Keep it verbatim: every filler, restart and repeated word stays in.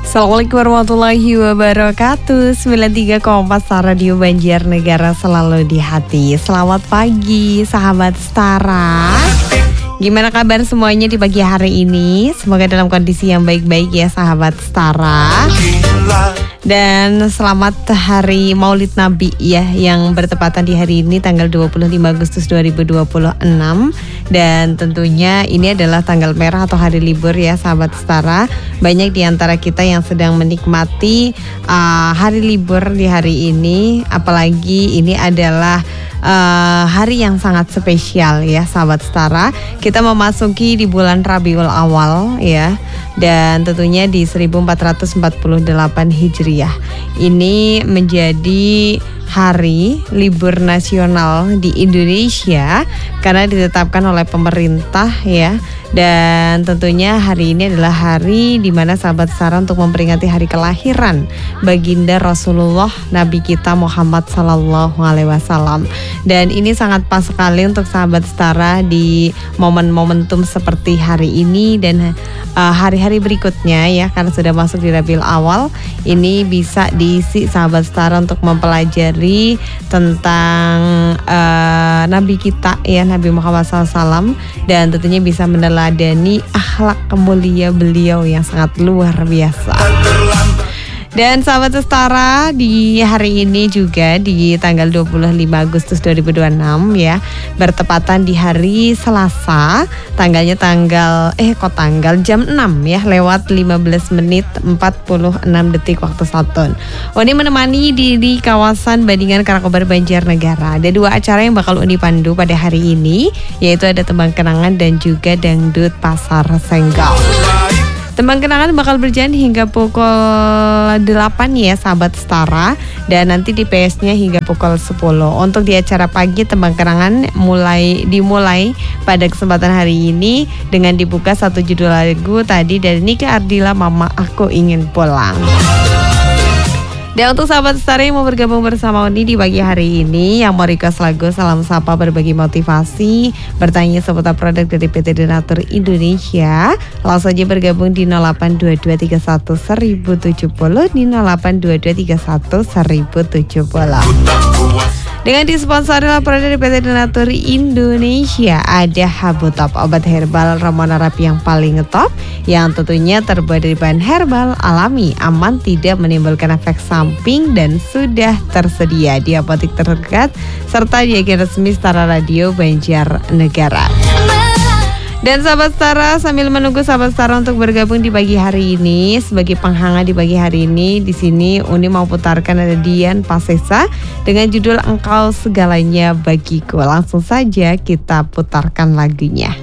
Assalamualaikum warahmatullahi wabarakatuh. sembilan tiga koma empat Radio Banjarnegara selalu di hati. Selamat pagi sahabat Setara. Gimana kabar semuanya di pagi hari ini? Semoga dalam kondisi yang baik-baik ya sahabat Setara. Dan selamat hari Maulid Nabi ya, yang bertepatan di hari ini tanggal dua puluh lima Agustus dua ribu dua puluh enam. Dan tentunya ini adalah tanggal merah atau hari libur ya sahabat Setara. Banyak di antara kita yang sedang menikmati uh, hari libur di hari ini. Apalagi ini adalah uh, hari yang sangat spesial ya sahabat Setara. Kita memasuki di bulan Rabiul Awal ya. Dan tentunya di seribu empat ratus empat puluh delapan Hijriah. Ini menjadi hari libur nasional di Indonesia karena ditetapkan oleh pemerintah ya. Dan tentunya hari ini adalah hari di mana sahabat Setara untuk memperingati hari kelahiran baginda Rasulullah Nabi kita Muhammad Sallallahu Alaihi Wasallam. Dan ini sangat pas sekali untuk sahabat Setara di momen momentum seperti hari ini dan uh, hari-hari berikutnya ya, karena sudah masuk di Rabiul Awal. Ini bisa diisi sahabat Setara untuk mempelajari tentang uh, Nabi kita ya, Nabi Muhammad Sallallahu Alaihi Wasallam, dan tentunya bisa meneladani akhlak mulia beliau yang sangat luar biasa. Dan sahabat Setara, di hari ini juga di tanggal dua puluh lima Agustus dua ribu dua puluh enam ya, bertepatan di hari Selasa, tanggalnya tanggal eh kok tanggal jam enam ya, lewat lima belas menit empat puluh enam detik waktu Saton. Uni menemani di, di kawasan Bandingan Karakobar Banjarnegara. Ada dua acara yang bakal Uni pandu pada hari ini, yaitu ada Tembang Kenangan dan juga Dangdut Pasar Senggol. Tembang Kenangan bakal berjalan hingga pukul delapan ya sahabat Setara, dan nanti di P S-nya hingga pukul sepuluh. Untuk di acara pagi, Tembang Kenangan mulai dimulai pada kesempatan hari ini dengan dibuka satu judul lagu tadi dari Nika Ardila, Mama Aku Ingin Pulang. Dan untuk sahabat Setara yang mau bergabung bersama Uni di pagi hari ini, yang mau request lagu, salam sapa, berbagi motivasi, bertanya seputar produk dari P T Denatur Indonesia, langsung saja bergabung di nol delapan dua dua tiga satu seribu tujuh puluh, di nol delapan dua dua tiga satu seribu tujuh puluh. Dengan disponsori oleh produk dari P T Denatur Indonesia, ada Habu Top, obat herbal ramuan Arab yang paling top, yang tentunya terbuat dari bahan herbal alami, aman, tidak menimbulkan efek samping, dan sudah tersedia di apotek terdekat serta di agen resmi Setara Radio Banjarnegara. Dan sahabat Setara, sambil menunggu sahabat Setara untuk bergabung di pagi hari ini sebagai penghangat di pagi hari ini, di sini Uni mau putarkan ada Dian Pasesa dengan judul Engkau Segalanya Bagiku. Langsung saja kita putarkan lagunya.